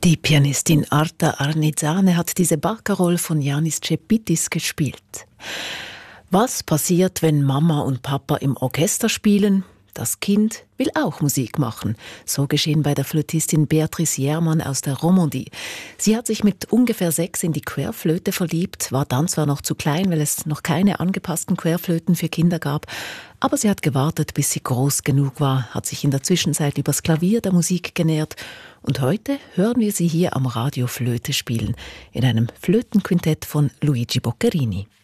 Die Pianistin Arta Arnizane hat diese Barcarolle von Yanis Cepitis gespielt. Was passiert, wenn Mama und Papa im Orchester spielen? Das Kind will auch Musik machen. So geschehen bei der Flötistin Beatrice Jermann aus der Romandie. Sie hat sich mit ungefähr 6 in die Querflöte verliebt, war dann zwar noch zu klein, weil es noch keine angepassten Querflöten für Kinder gab, aber sie hat gewartet, bis sie groß genug war, hat sich in der Zwischenzeit übers Klavier der Musik genährt und heute hören wir sie hier am Radio Flöte spielen, in einem Flötenquintett von Luigi Boccherini.